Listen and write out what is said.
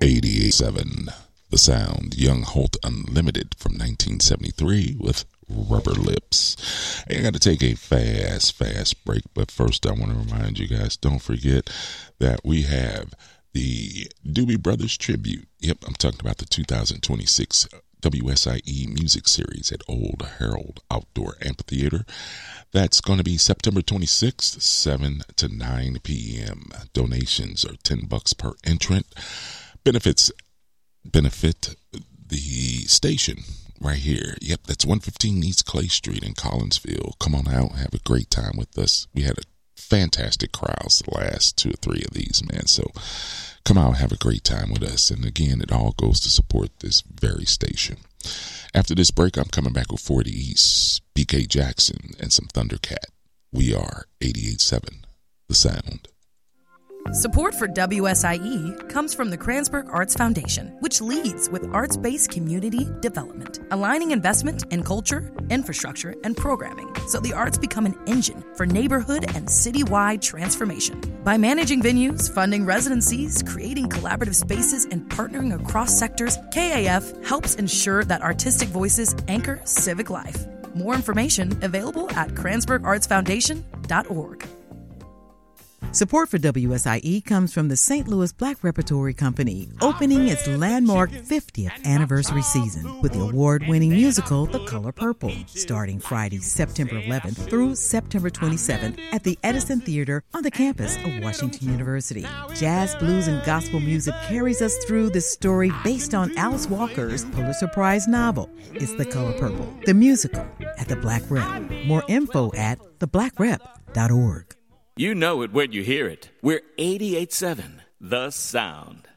88.7 The Sound, Young Holt Unlimited from 1973 with Rubber Lips. Hey, I got to take a fast break, but first I want to remind you guys, don't forget that we have the Doobie Brothers Tribute. Yep, I'm talking about the 2026 WSIE Music Series at Old Herald Outdoor Amphitheater. That's going to be September 26th, 7 to 9 p.m. Donations are $10 per entrant. Benefit the station right here. Yep, that's 115 East Clay Street in Collinsville. Come on out, have a great time with us. We had a fantastic crowds the last 2 or 3 of these, man. So come out, have a great time with us. And again, it all goes to support this very station. After this break, I'm coming back with 40 East, BK Jackson, and some Thundercat. We are 88.7 The Sound. Support for WSIE comes from the Kranzberg Arts Foundation, which leads with arts-based community development, aligning investment in culture, infrastructure, and programming so the arts become an engine for neighborhood and citywide transformation. By managing venues, funding residencies, creating collaborative spaces, and partnering across sectors, KAF helps ensure that artistic voices anchor civic life. More information available at KranzbergArtsFoundation.org. Support for WSIE comes from the St. Louis Black Repertory Company, opening its landmark 50th anniversary season with the award-winning musical The Color Purple, starting Friday, September 11th through September 27th at the Edison Theater on the campus of Washington University. Jazz, blues, and gospel music carries us through this story based on Alice Walker's Pulitzer Prize novel, It's the Color Purple, the musical at the Black Rep. More info at theblackrep.org. You know it when you hear it. We're 88.7 The Sound.